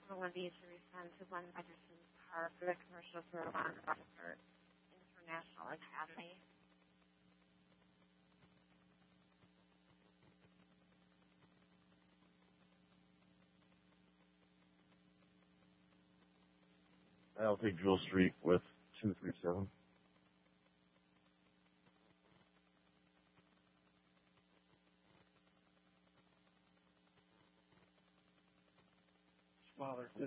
for Wendy to resend to Glenn Peterson's car for the commercial for Ron Rutherford International Academy. I'll take Jewel Street with 237. Father